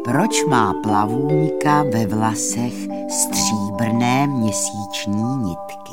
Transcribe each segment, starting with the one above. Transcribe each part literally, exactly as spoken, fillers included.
Proč má plavůňka ve vlasech stříbrné měsíční nitky?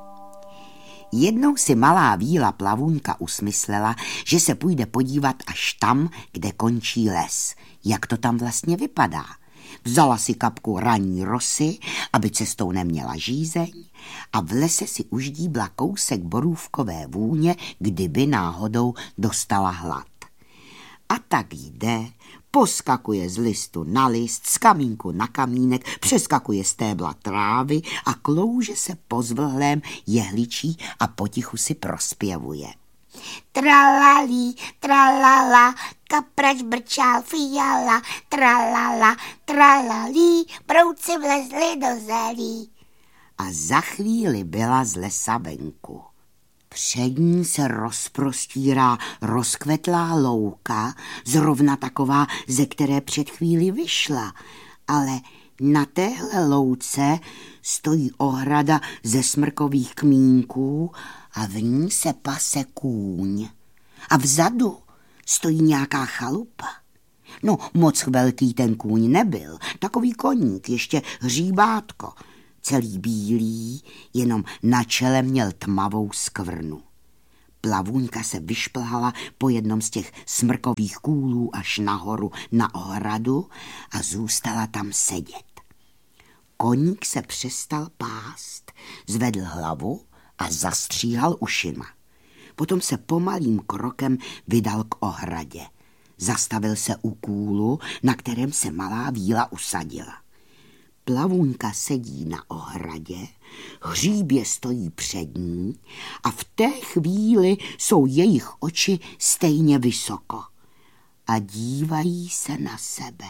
Jednou si malá víla plavůňka usmyslela, že se půjde podívat až tam, kde končí les. Jak to tam vlastně vypadá? Vzala si kapku ranní rosy, aby cestou neměla žízeň, a v lese si uždíbla kousek borůvkové vůně, kdyby náhodou dostala hlad. A tak jde, poskakuje z listu na list, z kamínku na kamínek, přeskakuje stébla trávy a klouže se po zvlhlém jehličí a potichu si prospěvuje. Tralalí, tralala, kaprač brčál fiala, tralala, tralalí, prouci vlezli do zelí. A za chvíli byla z lesa venku. Před ní se rozprostírá rozkvetlá louka, zrovna taková, ze které před chvíli vyšla, ale na téhle louce stojí ohrada ze smrkových kmínků a v ní se pase kůň. A vzadu stojí nějaká chalupa. No, moc velký ten kůň nebyl, takový koník, ještě hříbátko. Celý bílý, jenom na čele měl tmavou skvrnu. Plavůňka se vyšplhala po jednom z těch smrkových kůlů až nahoru na ohradu a zůstala tam sedět. Koník se přestal pást, zvedl hlavu a zastříhal ušima. Potom se pomalým krokem vydal k ohradě. Zastavil se u kůlu, na kterém se malá víla usadila. Plavůňka sedí na ohradě, hříbě stojí před ní a v té chvíli jsou jejich oči stejně vysoko a dívají se na sebe.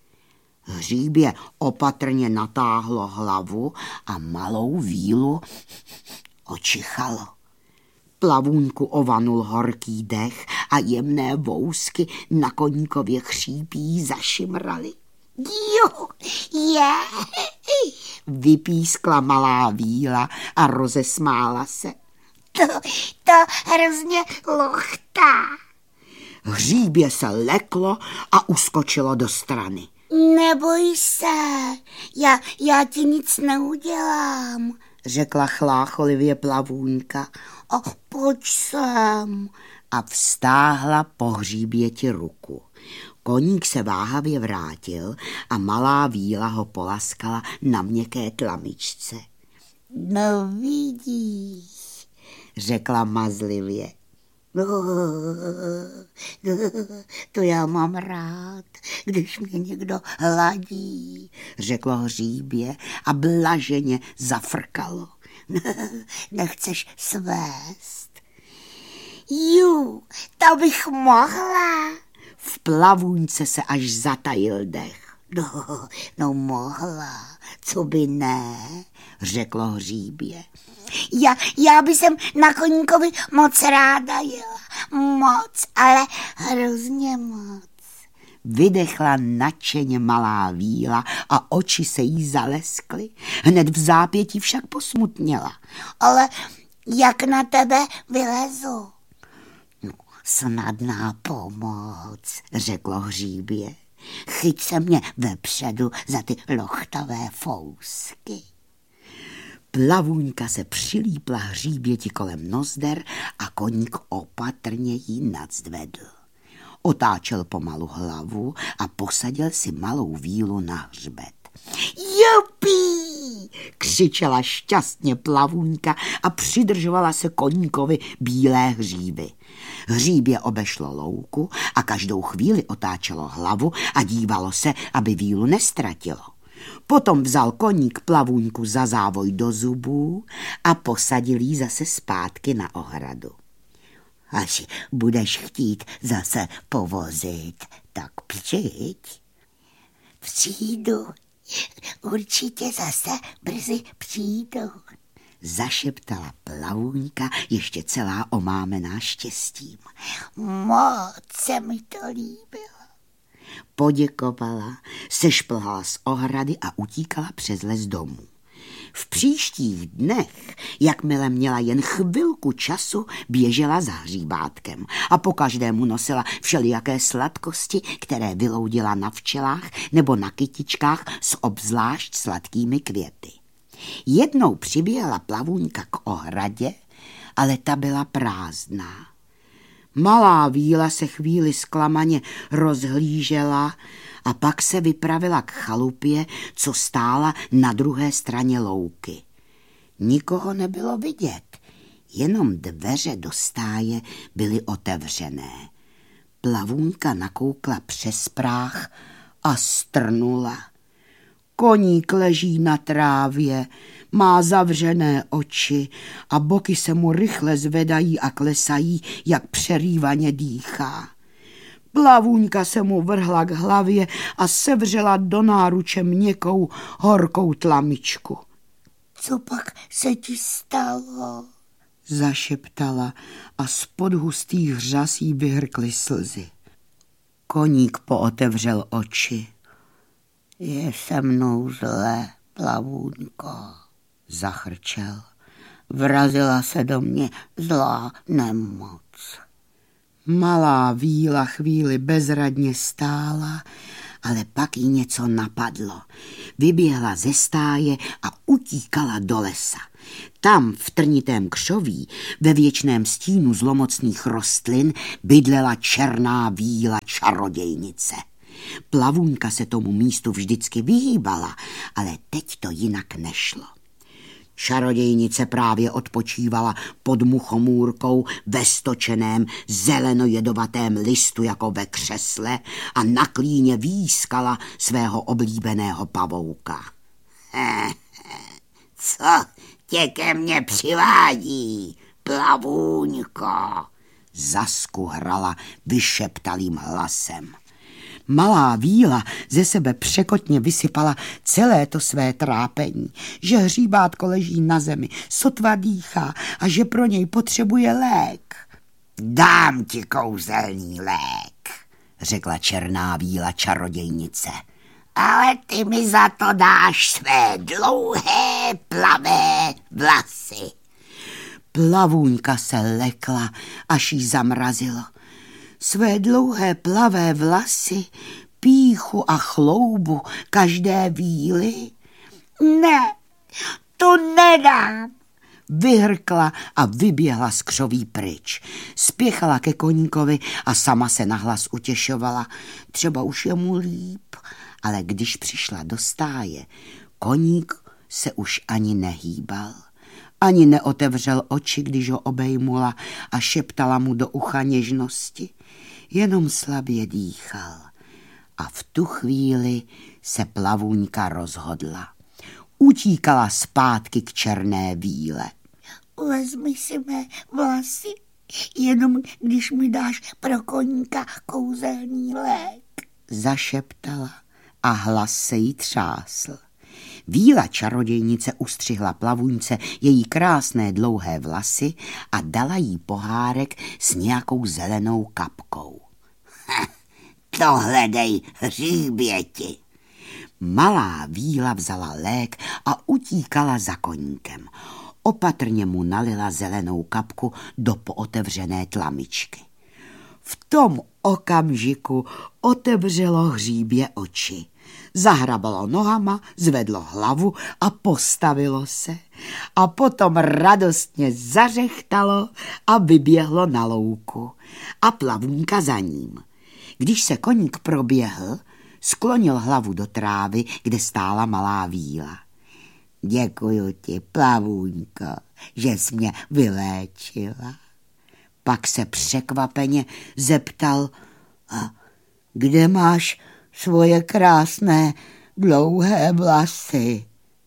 Hříbě opatrně natáhlo hlavu a malou vílu očichalo. Plavůňku ovanul horký dech a jemné vousky na koníkově chřípí zašimraly. Jo, je, vypískla malá víla a rozesmála se. To, to hrozně lochtá. Hříbě se leklo a uskočilo do strany. Neboj se, já, já ti nic neudělám, řekla chlácholivě plavůňka. A pojď sem. A vztáhla po hříběti ruku. Koník se váhavě vrátil a malá víla ho polaskala na měkké tlamičce. No vidíš, řekla mazlivě. No, to já mám rád, když mě někdo hladí, řeklo hříbě a blaženě zafrkalo. Nechceš svést? Jú, to bych mohla. V plavůňce se až zatajil dech. No, no mohla, co by ne, řeklo hříbě. Já, já by jsem na koníkovi moc ráda jela, moc, ale hrozně moc. Vydechla nadšeně malá víla a oči se jí zaleskly. Hned v zápětí však posmutněla. Ale jak na tebe vylezu? No, snadná pomoc, řeklo hříbě. Chyť se mě vepředu za ty lochtavé fousky. Plavůňka se přilípla hříběti kolem nozder a koník opatrně jí nadzvedl. Otáčel pomalu hlavu a posadil si malou vílu na hřbet. Jupí! Křičela šťastně plavůňka a přidržovala se koníkovi bílé hříby. Hříbě obešlo louku a každou chvíli otáčelo hlavu a dívalo se, aby vílu nestratilo. Potom vzal koník plavůňku za závoj do zubů a posadil jí zase zpátky na ohradu. Až budeš chtít zase povozit, tak přijď. Přijdu, určitě zase brzy přijdu, zašeptala plavůňka, ještě celá omámená štěstím. Moc se mi to líbilo. Poděkovala, sešplhala z ohrady a utíkala přes les domů. V příštích dnech, jakmile měla jen chvilku času, běžela za hříbátkem a pokaždé mu nosila všelijaké sladkosti, které vyloudila na včelách nebo na kytičkách s obzvlášť sladkými květy. Jednou přiběhla Plavůňka k ohradě, ale ta byla prázdná. Malá Víla se chvíli zklamaně rozhlížela a pak se vypravila k chalupě, co stála na druhé straně louky. Nikoho nebylo vidět, jenom dveře do stáje byly otevřené. Plavůňka nakoukla přes práh a strnula. Koník leží na trávě, má zavřené oči a boky se mu rychle zvedají a klesají, jak přerývaně dýchá. Plavůňka se mu vrhla k hlavě a sevřela do náruče měkkou, horkou tlamičku. Co pak se ti stalo? Zašeptala a spod hustých řas jí vyhrkly slzy. Koník pootevřel oči. Je se mnou zlé, Plavůňko, zachrčel. Vrazila se do mě zlá nemoc. Malá Víla chvíli bezradně stála, ale pak jí něco napadlo. Vyběhla ze stáje a utíkala do lesa. Tam v trnitém křoví, ve věčném stínu zlomocných rostlin, bydlela černá Víla čarodějnice. Plavůňka se tomu místu vždycky vyhýbala, ale teď to jinak nešlo. Čarodějnice právě odpočívala pod muchomůrkou ve stočeném zelenojedovatém listu jako ve křesle a na klíně výskala svého oblíbeného pavouka. He, he, co tě ke mně přivádí, Plavůňko? Zaskuhrala vyšeptalým hlasem. Malá Víla ze sebe překotně vysypala celé to své trápení, že hříbátko leží na zemi, sotva dýchá a že pro něj potřebuje lék. Dám ti kouzelný lék, řekla černá Víla čarodějnice. Ale ty mi za to dáš své dlouhé plavé vlasy. Plavůňka se lekla, až jí zamrazilo. Své dlouhé plavé vlasy, pýchu a chloubu každé Víly? Ne, to nedám, vyhrkla a vyběhla z křoví pryč. Spěchala ke koníkovi a sama se nahlas utěšovala. Třeba už je mu líp, ale když přišla do stáje, koník se už ani nehýbal. Ani neotevřel oči, když ho obejmula a šeptala mu do ucha něžnosti. Jenom slabě dýchal. A v tu chvíli se Plavůňka rozhodla. Utíkala zpátky k černé Víle. Vezmi si mé vlasy, jenom když mi dáš pro koníka kouzelný lék, zašeptala a hlas se jí třásl. Víla čarodějnice ustřihla Plavůňce její krásné dlouhé vlasy a dala jí pohárek s nějakou zelenou kapkou. Ha, to hledej, hříběti. Malá Víla vzala lék a utíkala za koníkem. Opatrně mu nalila zelenou kapku do pootevřené tlamičky. V tom okamžiku otevřelo hříbě oči. Zahrabalo nohama, zvedlo hlavu a postavilo se. A potom radostně zařechtalo a vyběhlo na louku. A Plavůňka za ním. Když se koník proběhl, sklonil hlavu do trávy, kde stála malá Víla. Děkuju ti, Plavůňko, že jsi mě vyléčila. Pak se překvapeně zeptal, a kde máš svoje krásné dlouhé vlasy?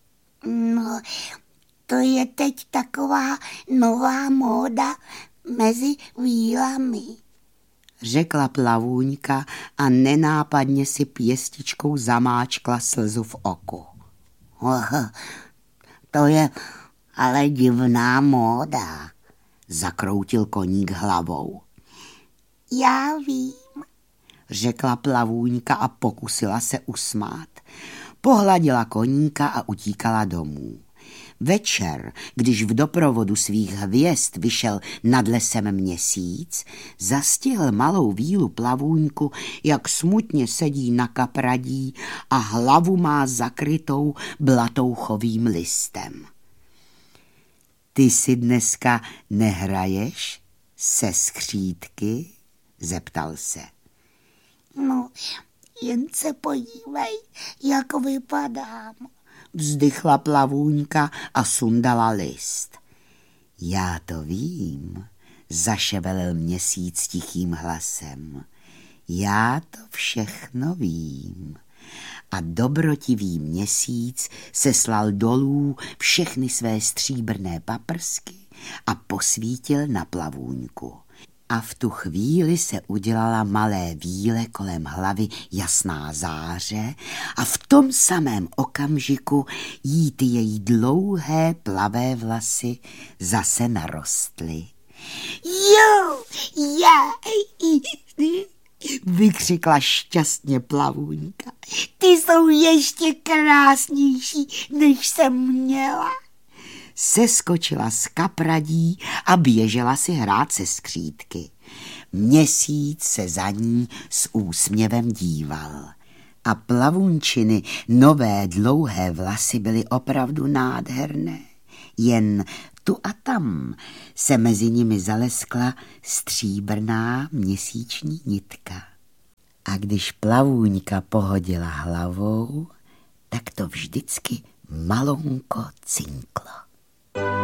No, to je teď taková nová móda mezi vílami, řekla Plavůňka a nenápadně si pěstičkou zamáčkla slzu v oku. Oh, to je ale divná móda, zakroutil koník hlavou. Já vím, řekla Plavůňka a pokusila se usmát. Pohladila koníka a utíkala domů. Večer, když v doprovodu svých hvězd vyšel nad lesem měsíc, zastihl malou vílu plavůňku, jak smutně sedí na kapradí a hlavu má zakrytou blatouchovým listem. Ty si dneska nehraješ se skřítky? Zeptal se. No, jen se podívej, jak vypadám. Vzdychla plavůňka a sundala list. Já to vím, zaševelil měsíc tichým hlasem. Já to všechno vím. A dobrotivý měsíc seslal dolů všechny své stříbrné paprsky a posvítil na plavůňku. A v tu chvíli se udělala malé víle kolem hlavy jasná záře a v tom samém okamžiku jí ty její dlouhé plavé vlasy zase narostly. Jo, já, vykřikla šťastně plavůňka. ty jsou ještě krásnější, než jsem měla. Seskočila z kapradí a běžela si hrát se skřítky. Měsíc se za ní s úsměvem díval. A plavunčiny nové dlouhé vlasy byly opravdu nádherné. Jen tu a tam se mezi nimi zaleskla stříbrná měsíční nitka. A když plavůňka pohodila hlavou, tak to vždycky malonko cinklo.